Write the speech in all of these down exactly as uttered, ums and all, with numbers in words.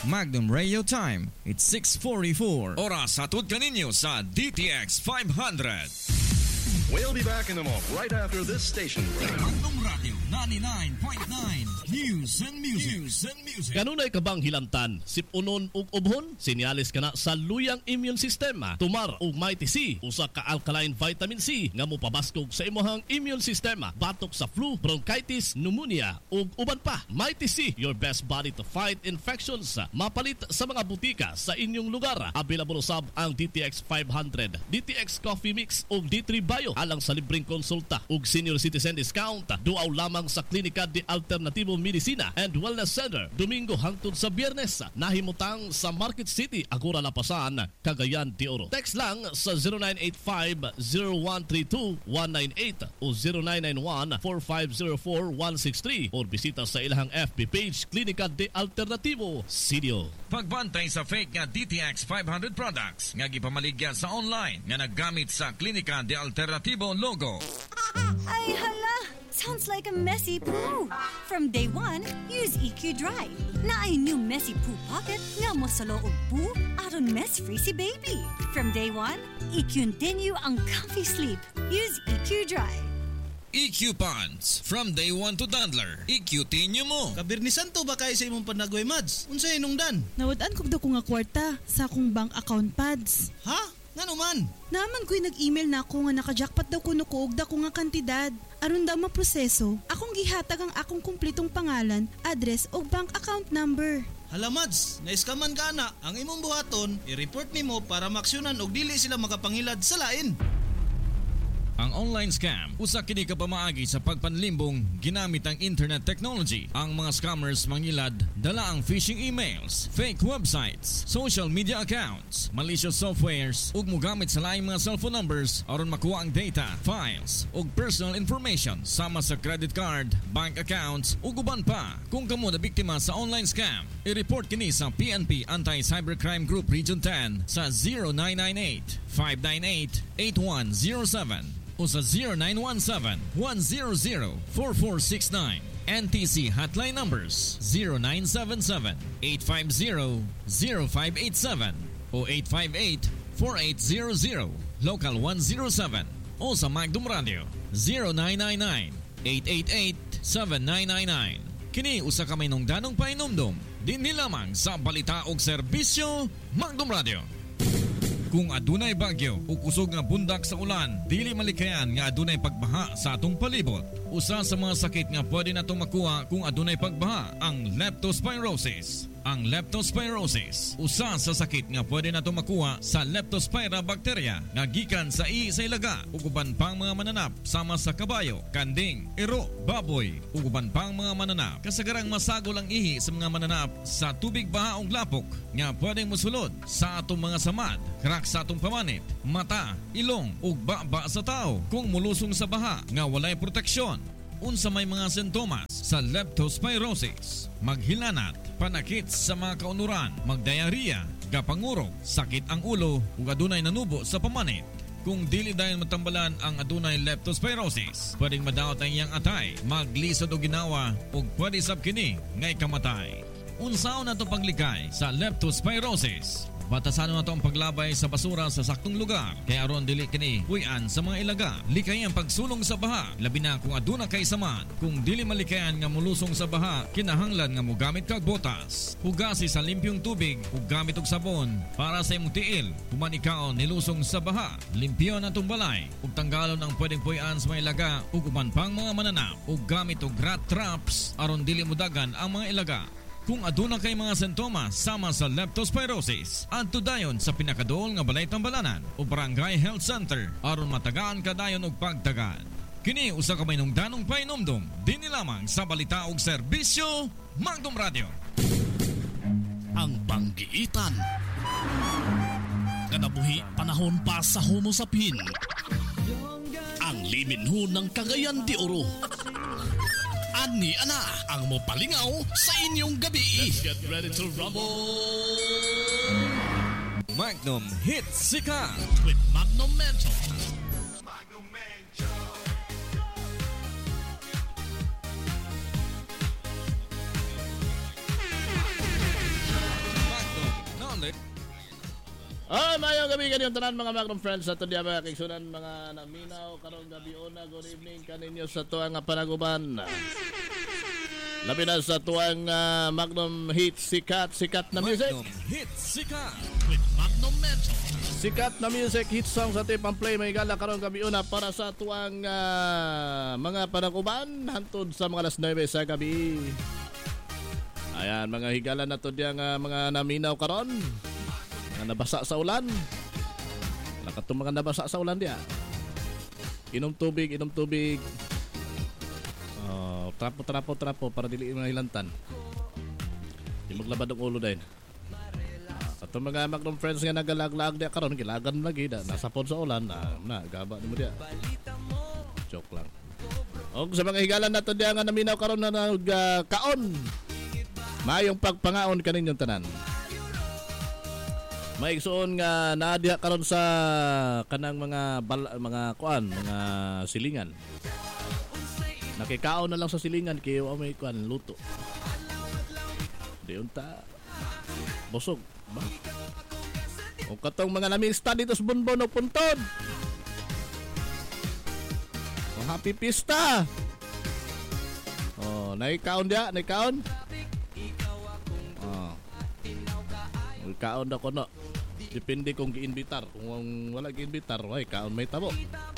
Magnum Radio Time, it's six forty-four. Oras hatod kaninyo sa D T X five hundred. We'll be back in a moment, right after this station break. Magnum Radio ninety-nine point nine, News and Music. News and Music. Kanunay ka bang hilantan, sipunon ug ubhon? Sinyalis ka na sa luyang immune sistema. Tumar ug Mighty C, usa ka alkaline vitamin C nga mopabaskog sa imong immune sistema. Batok sa flu, bronchitis, pneumonia ug uban pa. Mighty C, your best body to fight infections. Mapalit sa mga butika sa inyong lugar. Available usab ang D T X five hundred, D T X Coffee Mix ug D three Bio alang sa libreng konsulta ug senior citizen discount. Duaw lamang sa Klinika de Alternativo Medicina and Wellness Center Domingo hangtod sa Biyernes. Nahimutang sa Market City, Agora Lapasan, Cagayan de Oro. Text lang sa zero nine eight five, zero one three two, one nine eight o zero nine nine one, four five zero four, one six three or bisita sa ilahang F B page Klinika de Alternativo Sidio. Pagbantay sa fake nga D T X five hundred products nga gipamaligya sa online nga naggamit sa Klinika de Alternativo logo. Ay hala! Sounds like a messy poo. From day one, use E Q Dry. Na ay new messy poo pocket nga mo sa loob poo aron mess-free si baby. From day one, E Q din you ang comfy sleep. Use E Q Dry. E Q Pants. From day one to toddler, E Q tinyo mo. Kabirnisan to ba kayo sa imong panagway, Mads? Unsay inungdan? Nawad-an kog daw ko nga kwarta sa akong bank account pads. Ha? Nga naman? Naman ko'y nag-email na ako nga naka-jackpot daw ko nukuog da ko nga kantidad. Aron daw maproseso, akong gihatag ang akong kumplitong pangalan, address o bank account number. Hala, Mads, na-iskaman ka na. Ang imong buhaton, i-report nimo para maksyonan og dili sila makapangilad sa lain. Ang online scam, usa kini ka pamaagi sa pagpanlimbong ginamit ang internet technology. Ang mga scammers mangilad dala ang phishing emails, fake websites, social media accounts, malicious softwares ug mogamit sa laing mga cellphone numbers aron makuha ang data, files ug personal information sama sa credit card, bank accounts ug uban pa. Kung kamo na biktima sa online scam, i-report kini sa P N P Anti-Cybercrime Group Region ten sa zero nine nine eight, five nine eight, eight one zero seven o sa zero nine one seven, one zero zero, four four six nine. N T C hotline numbers zero nine seven seven, eight five zero, zero five eight seven o eight five eight, four eight zero zero, local one zero seven o sa Magnum Radio zero nine nine nine, eight eight eight, seven nine nine nine. Kini usa ka may nungdanong painomdom dinhi lamang sa balita og serbisyo Magnum Radio. Kung adunay bagyo o kusog nga bundak sa ulan, dili malikayan nga adunay pagbaha sa atong palibot. Usa sa mga sakit nga pwede natong makuha kung adunay pagbaha ang leptospirosis. Ang leptospirosis, usa sa sakit nga pwede natong makuha sa Leptospira bacteria nga gikan sa ihi sa ilaga ug uban pang mga mananap sama sa kabayo, kanding, iro, baboy ug uban pang mga mananap. Kasagarang masagol ang ihi sa mga mananap sa tubig baha ug lapok nga pwedeng mosulod sa atong mga samad, crack sa atong pamanit, mata, ilong ug baba sa tao kung mulusong sa baha nga walay proteksyon. Unsa may mga sintomas sa leptospirosis: maghilanat, panakit sa mga kaunuran, magdiarrhea, gapangurog, sakit ang ulo ug adunay nanubo sa pamanit. Kung dili dayon matambalan ang adunay leptospirosis, pwedeng madaot ang iyang atay, maglisod og ginawa ug pwede sab kini ngay kamatay. Unsaon nato paglikay sa leptospirosis? Batasan na ito ang paglabay sa basura sa saktong lugar, kaya aron dili kini puy-an sa mga ilaga. Likay ang pagsulong sa baha, labi na kung aduna kay saman. Kung dili malikayan nga mulusong sa baha, kinahanglan nga mogamit kag botas. Hugasi sa limpyong tubig ug gamit og sabon para sa imong tiil. Human ikaw nilusong sa baha, limpyon atong balay ug tanggalon ang pwedeng puy-an sa mga ilaga ug uban pang mga mananap ug gamit og rat traps aron dili modagan ang mga ilaga. Kung aduna kay mga sintomas sama sa leptospirosis, adto dayon sa pinakaduol nga balay tambalanan o barangay health center aron matagaan kadayon og pagtagan. Kini usa ka may nungdanong painomdom dinhi lamang sa balita og serbisyo Magnum Radio. Ang banggiitan nga nabuhi panahon pa sa Homo sapien. Ang liminho ng Cagayan de Oro. Ani ana ang mopalingaw sa inyong gabi. Let's get ready to rumble. Magnum Hits Sikat with Magnum Mental. Magnum Mental. Oh, mayong gabi kaniyong tanan mga Magnum friends sa tudya mga kigsunan mga naminaw karong gabi una. Good evening kaninyo sa tuwang panaguban. Labi na sa tuwang uh, Magnum Hit sikat sikat na music. Magnum Hit Sikat With Magnum Mental. Sikat na music hit song sa tipang play may gala karong gabi una para sa tuwang uh, mga panaguban hantod sa mga alas nine sa gabi. Ayan mga higala na tudya nga mga naminaw karon. Mga nabasa sa ulan. Nakatong mga nabasa sa ulan diya. Inom tubig, inom tubig. Uh, trapo, trapo, trapo para dili mga hilantan. Di maglabad ang ulo din. Uh, Atong mga Magnum friends nga nagalag-lag diya karon gilagan lagi da nasapon sa ulan na, na gaba nimo diya. Joke lang. Og sa mga higalan nato diya nga naminaw karon na nag uh, kaon. Mayong pagpangaon kaninyong tanan. Maigsoon nga naadiha karon sa kanang mga bal, mga kuan, mga silingan. Nakikaon na lang sa silingan kay wa may kuan luto. Di unta busog ba? O katong mga namin study tos bunbon o puntod. O happy pista. Oh, naikaon dia, naikaon. Oh. Kaon na ko no. Depende kung giinbitar. Kung wala giinbitar, way kaon may tabo.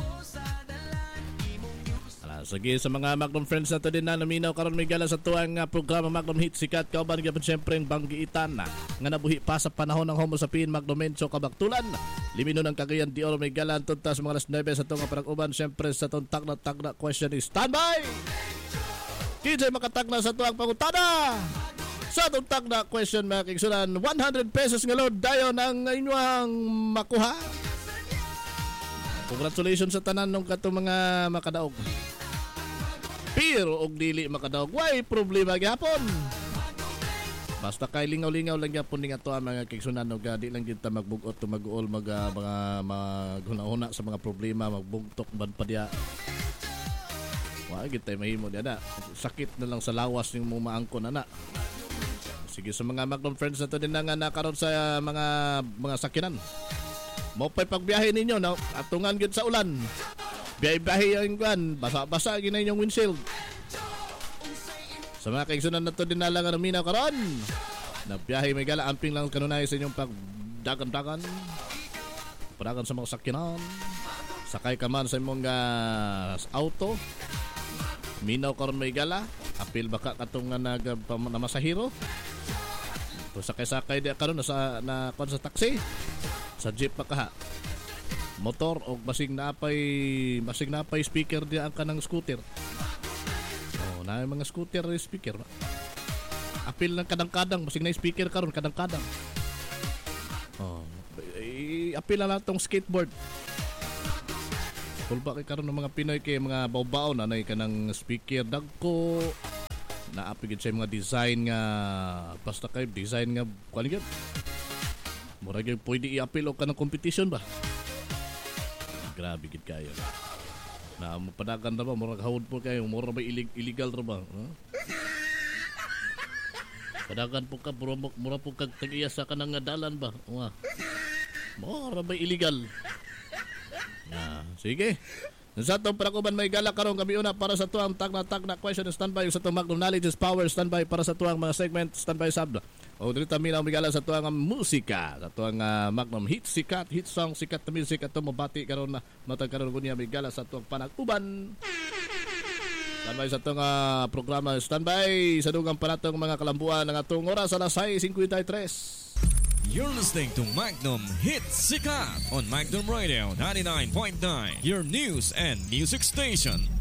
Ala, sige sa mga Magnum friends nato din na naminaw karon may gala sa tuwang uh, programa Magnum Hit Sikat kauban gyapon syempre ang banggiitan na nga nabuhi pa sa panahon ng Homo sapien Magnum Mencho kabaktulan. Limino ng Cagayan de Oro may gala tunta sa mga alas nine sa tunga parang-uban syempre sa tuntak na tagna question is standby. K J makatagna sa tuwang pangutada. Sa tuntag na question mga kigsunan, one hundred pesos nga load dayon ang inyong makuha. Congratulations sa tanan nung katong mga makadaog. Pero og dili makadaog, way problema gyapon. Basta kay lingaw-lingaw lang gyapon ning ato ang mga kigsunan og di lang kita magbugot o mag-uol mag uh, mga maghuna-huna sa mga problema, magbugtok bad pa diya. Wa gid tay mahimo diya na. Sakit na lang sa lawas ning mo maangkon ana. Sige sa mga Magnum friends na to din na nga nakaroon sa uh, mga mga sakinan. Mo pa'y pagbiyahe ninyo no? Atungan gid sa ulan. Biyahe-biyahe yung kan, basa-basa gina inyong windshield. Sa mga kaigsunan na to din na lang ang minaw karon. Na biyahe may gala amping lang kanunay sa inyong pagdagan-dagan. Padagan sa mga sakinan. Sakay ka man sa imong uh, auto. Minaw karon may gala. Apil baka katong nga nag na masahiro. To sakay-sakay di karon na sa na kon sa taxi. Sa jeep pa ka. Motor o basig napay basig napay speaker di ang kanang scooter. Oh, na mga scooter speaker. Apil ng kadang-kadang basig na speaker karon kadang-kadang. Oh, apil na lang tong skateboard. Kulba kay karon ng mga Pinoy kay mga baw-baw na nay kanang speaker dagko. Naapigid sa mga design nga basta kay design nga kuan gyud. Mura gyud pwede i-apil og kanang competition ba. Grabe gid kayo. Na mapadagan ra ba murag hawod po kayo, mura ba ilig- illegal ra ba? Huh? Padagan po ka mura, mura po kag tag-iya sa kanang dalan ba? Wa. Mura ba illegal? Ah, sige. Sa itong parakuban may gala karong kami una para sa tuwang tagna-tagna question standby sa itong Magnum Knowledge is Power standby para sa tuwang mga segment standby sab. O dito kami na umigala sa tuwang musika sa tuwang uh, Magnum Hit Sikat hit song sikat na music at mabati karon na matag karon kunya migala sa tuwang panaguban. Standby sa itong uh, programa standby sa dugang panatong mga kalambuan ng atong oras alas sais fifty-three. You're listening to Magnum Hit Sikat on Magnum Radio ninety-nine point nine, your news and music station.